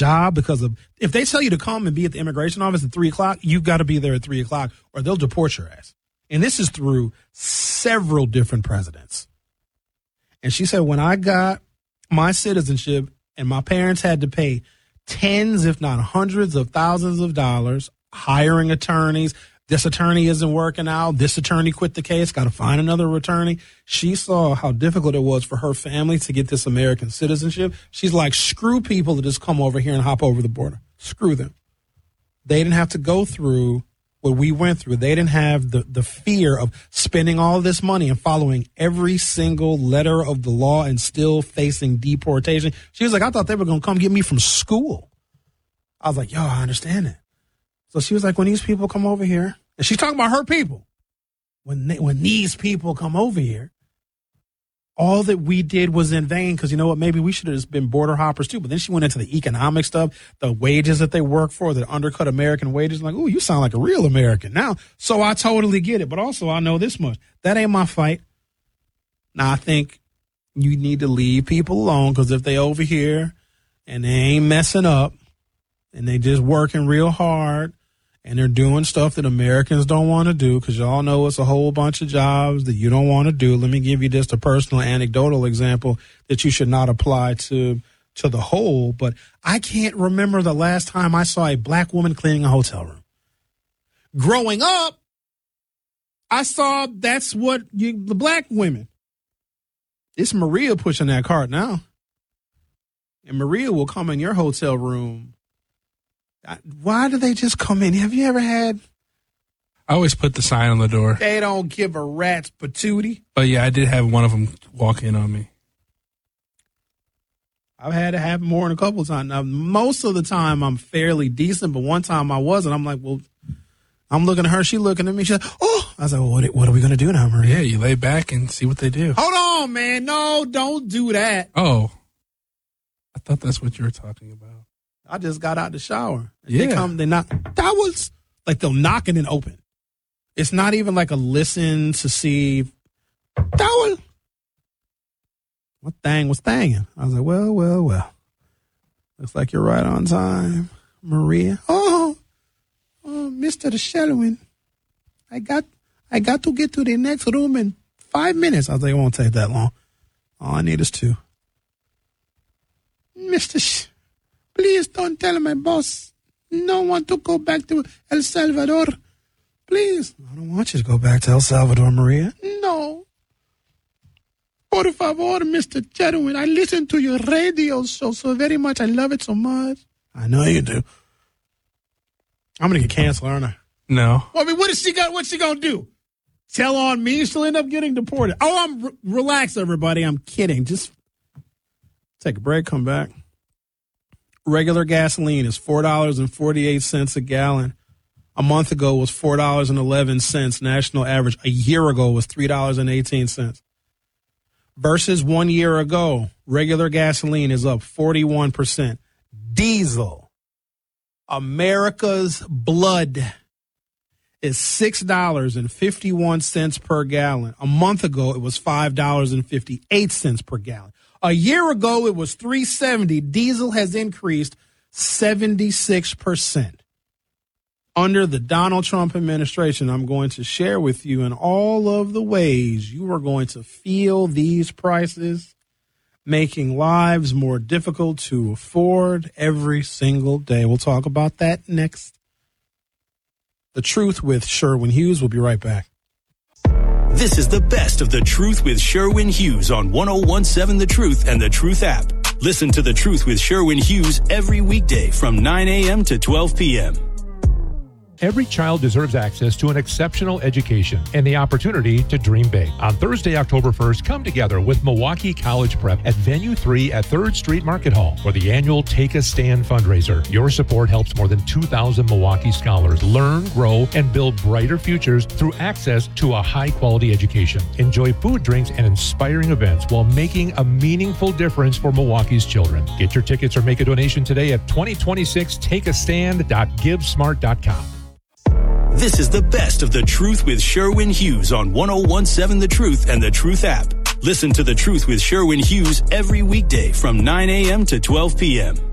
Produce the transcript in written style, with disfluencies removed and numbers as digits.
job because of, if they tell you to come and be at the immigration office at 3 o'clock, you've got to be there at 3 o'clock or they'll deport your ass. And this is through several different presidents. And she said, when I got my citizenship and my parents had to pay tens, if not hundreds of thousands of dollars, hiring attorneys. This attorney isn't working out. This attorney quit the case. Got to find another attorney. She saw how difficult it was for her family to get this American citizenship. She's like, screw people that just come over here and hop over the border. Screw them. They didn't have to go through what we went through. They didn't have the fear of spending all this money and following every single letter of the law and still facing deportation. She was like, I thought they were going to come get me from school. I was like, yo, I understand it. So she was like, when these people come over here, and she's talking about her people, when these people come over here, all that we did was in vain because, you know what, maybe we should have just been border hoppers too. But then she went into the economic stuff, the wages that they work for, that undercut American wages. Like, ooh, you sound like a real American now. So I totally get it. But also I know this much. That ain't my fight. Now, I think you need to leave people alone because if they over here and they ain't messing up and they just working real hard, and they're doing stuff that Americans don't want to do because y'all know it's a whole bunch of jobs that you don't want to do. Let me give you just a personal anecdotal example that you should not apply to the whole. But I can't remember the last time I saw a black woman cleaning a hotel room. Growing up, I saw that's what the black women. It's Maria pushing that cart now. And Maria will come in your hotel room. Why do they just come in? Have you ever had? I always put the sign on the door. They don't give a rat's patootie. But yeah, I did have one of them walk in on me. I've had it happen more than a couple of times. Now, most of the time I'm fairly decent, but one time I wasn't. I'm like, well, I'm looking at her. She looking at me. She's like, oh. I was like, well, what are we going to do now, Maria? Yeah, you lay back and see what they do. Hold on, man. No, don't do that. Oh, I thought that's what you were talking about. I just got out the shower. Yeah. They knock. That was like they'll knock and then open. It's not even like a listen to see. That was. What thing was thanging? I was like, well. Looks like you're right on time, Maria. Oh, Mr. Shelwyn. I got to get to the next room in 5 minutes. I was like, it won't take that long. All I need is 2. Please don't tell my boss. No one to go back to El Salvador. Please. I don't want you to go back to El Salvador, Maria. No. Por favor, Mr. Chetwin. I listen to your radio show so very much. I love it so much. I know you do. I'm going to get canceled, aren't I? No. Well, I mean, what's she going to do? Tell on me? She'll end up getting deported. Oh, relax, everybody. I'm kidding. Just take a break, come back. Regular gasoline is $4.48 a gallon. A month ago was $4.11 national average. A year ago was $3.18. Versus 1 year ago, regular gasoline is up 41%. Diesel, America's blood, is $6.51 per gallon. A month ago, it was $5.58 per gallon. A year ago, it was $3.70. Diesel has increased 76%. Under the Donald Trump administration, I'm going to share with you in all of the ways you are going to feel these prices, making lives more difficult to afford every single day. We'll talk about that next. The Truth with Sherwin Hughes. We'll be right back. This is the best of The Truth with Sherwin Hughes on 101.7 The Truth and The Truth app. Listen to The Truth with Sherwin Hughes every weekday from 9 a.m. to 12 p.m. Every child deserves access to an exceptional education and the opportunity to dream big. On Thursday, October 1st, come together with Milwaukee College Prep at Venue 3 at 3rd Street Market Hall for the annual Take a Stand fundraiser. Your support helps more than 2,000 Milwaukee scholars learn, grow, and build brighter futures through access to a high-quality education. Enjoy food, drinks, and inspiring events while making a meaningful difference for Milwaukee's children. Get your tickets or make a donation today at 2026takeastand.givesmart.com. This is the best of The Truth with Sherwin Hughes on 101.7 The Truth and The Truth app. Listen to The Truth with Sherwin Hughes every weekday from 9 a.m. to 12 p.m.